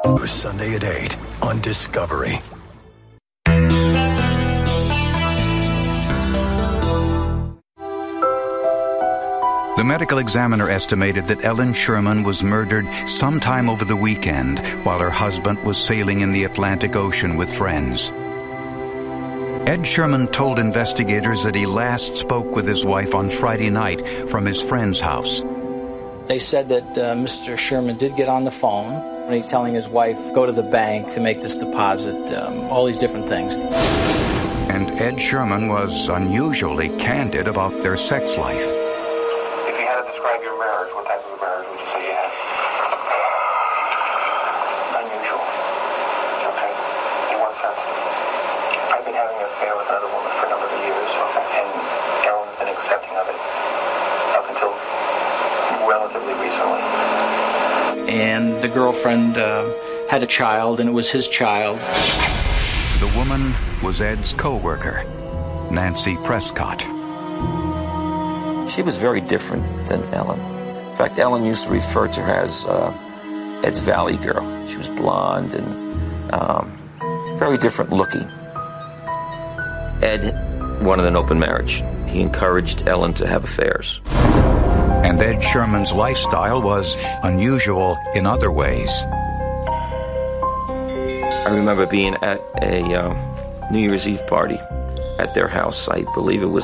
Sunday at 8 on Discovery. The medical examiner estimated that Ellen Sherman was murdered sometime over the weekend while her husband was sailing in the Atlantic Ocean with friends. Ed Sherman told investigators that he last spoke with his wife on Friday night from his friend's house. They said that Mr. Sherman did get on the phone when he's telling his wife, go to the bank to make this deposit, all these different things. And Ed Sherman was unusually candid about their sex life. Describe your marriage. What type of a marriage would you say you had? Unusual. Okay. In what sense? I've been having an affair with another woman for a number of years, and Ellen's been accepting of it up until relatively recently. And the girlfriend had a child, and it was his child. The woman was Ed's co-worker, Nancy Prescott. She was very different than Ellen. In fact, Ellen used to refer to her as Ed's Valley girl. She was blonde and very different looking. Ed wanted an open marriage. He encouraged Ellen to have affairs. And Ed Sherman's lifestyle was unusual in other ways. I remember being at a New Year's Eve party at their house. I believe it was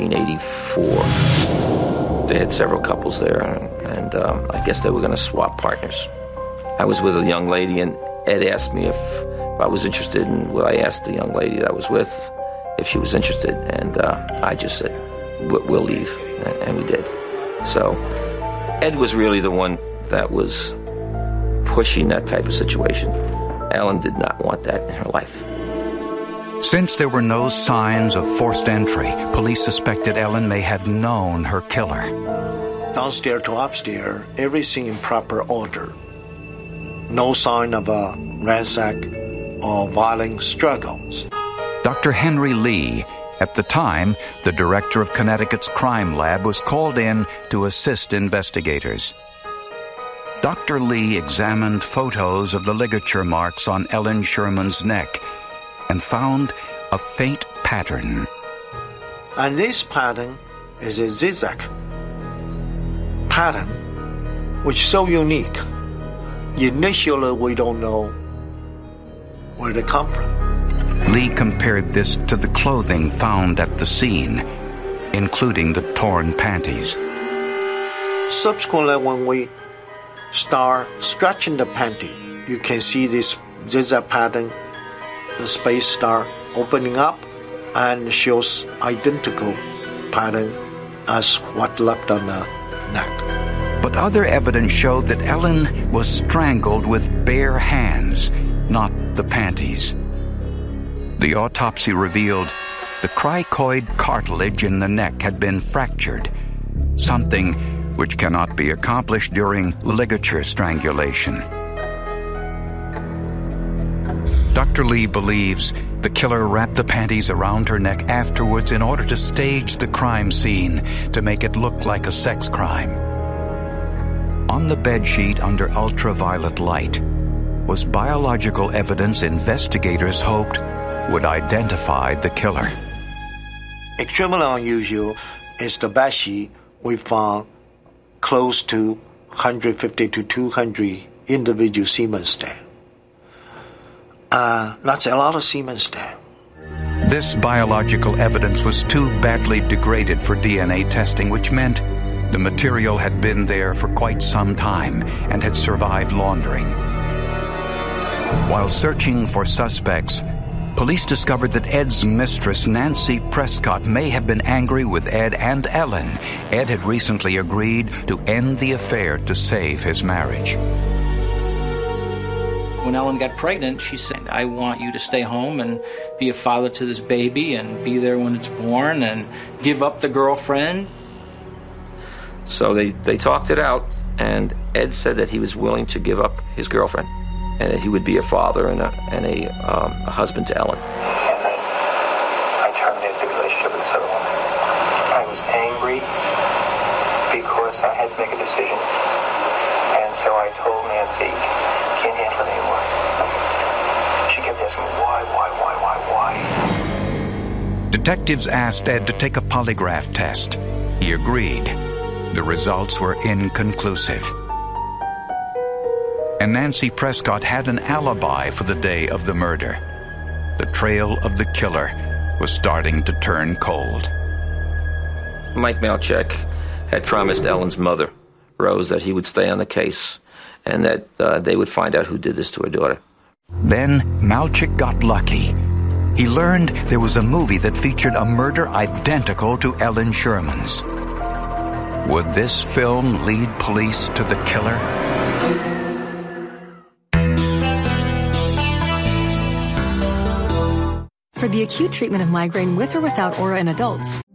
1984. They had several couples there, and I guess they were going to swap partners. I was with a young lady, and Ed asked me if I was interested, and I asked the young lady that I was with if she was interested, and I just said, we'll leave, and we did. So Ed was really the one that was pushing that type of situation. Ellen did not want that in her life. Since there were no signs of forced entry, police suspected Ellen may have known her killer. Downstairs to upstairs, everything in proper order. No sign of a ransack or violent struggles. Dr. Henry Lee, at the time the director of Connecticut's crime lab, was called in to assist investigators. Dr. Lee examined photos of the ligature marks on Ellen Sherman's neck and found a faint pattern. And this pattern is a zigzag pattern, which is so unique. Initially, we don't know where they come from. Lee compared this to the clothing found at the scene, including the torn panties. Subsequently, when we start stretching the panty, you can see this zigzag pattern. The space start opening up and shows identical pattern as what left on the neck. But other evidence showed that Ellen was strangled with bare hands, not the panties. The autopsy revealed the cricoid cartilage in the neck had been fractured, something which cannot be accomplished during ligature strangulation. Dr. Lee believes the killer wrapped the panties around her neck afterwards in order to stage the crime scene to make it look like a sex crime. On the bedsheet under ultraviolet light was biological evidence investigators hoped would identify the killer. Extremely unusual is the bedsheet we found close to 150 to 200 individual semen stain. That's a lot of semen stain. This biological evidence was too badly degraded for DNA testing, which meant the material had been there for quite some time and had survived laundering. While searching for suspects, police discovered that Ed's mistress, Nancy Prescott, may have been angry with Ed and Ellen. Ed had recently agreed to end the affair to save his marriage. When Ellen got pregnant, she said, I want you to stay home and be a father to this baby and be there when it's born and give up the girlfriend. So they talked it out, and Ed said that he was willing to give up his girlfriend and that he would be a father and a husband to Ellen. And then I terminated the relationship with this other woman. I was angry because I had to make a decision. And so I told Nancy, can't handle it anymore. Detectives asked Ed to take a polygraph test. He agreed. The results were inconclusive. And Nancy Prescott had an alibi for the day of the murder. The trail of the killer was starting to turn cold. Mike Malchek had promised Ellen's mother, Rose, that he would stay on the case and that they would find out who did this to her daughter. Then Malchek got lucky. He learned there was a movie that featured a murder identical to Ellen Sherman's. Would this film lead police to the killer? For the acute treatment of migraine with or without aura in adults,